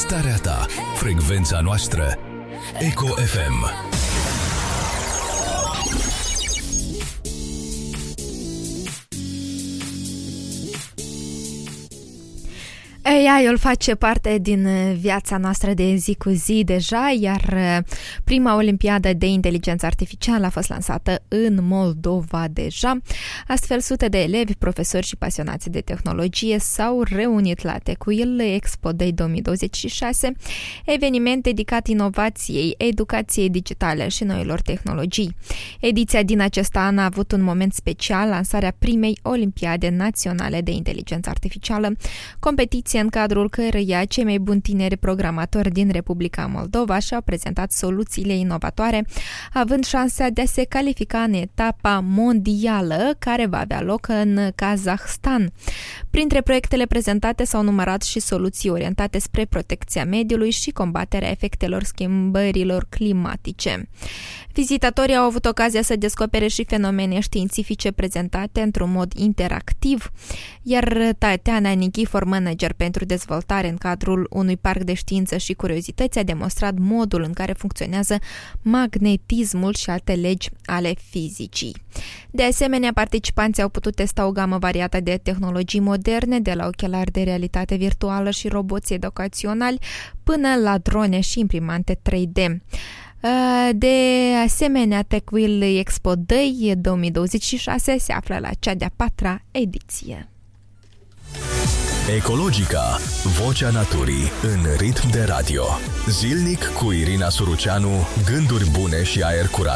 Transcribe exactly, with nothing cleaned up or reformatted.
starea ta, frecvența noastră. Eco F M. A I-ul face parte din viața noastră de zi cu zi deja, iar prima olimpiadă de inteligență artificială a fost lansată în Moldova deja. Astfel, sute de elevi, profesori și pasionați de tehnologie s-au reunit la TechWheel Expo Day două mii douăzeci și șase, eveniment dedicat inovației, educației digitale și noilor tehnologii. Ediția din acest an a avut un moment special, lansarea primei olimpiade naționale de inteligență artificială, competiție în cadrul căreia cei mai buni tineri programatori din Republica Moldova și-au prezentat soluțiile inovatoare, având șansa de a se califica în etapa mondială care va avea loc în Kazahstan. Printre proiectele prezentate s-au numărat și soluții orientate spre protecția mediului și combaterea efectelor schimbărilor climatice. Vizitatorii au avut ocazia să descopere și fenomene științifice prezentate într-un mod interactiv, iar Tatiana Nichifor, manager pentru dezvoltare în cadrul unui parc de știință și curiozități, a demonstrat modul în care funcționează magnetismul și alte legi ale fizicii. De asemenea, participanții au putut testa o gamă variată de tehnologii moderne, de la ochelari de realitate virtuală și roboți educaționali până la drone și imprimante trei D. De asemenea, TechWheel Expo Day două mii douăzeci și șase se află la cea de-a patra ediție. Ecologica, vocea naturii în ritm de radio. Zilnic cu Irina Suruceanu, gânduri bune și aer curat.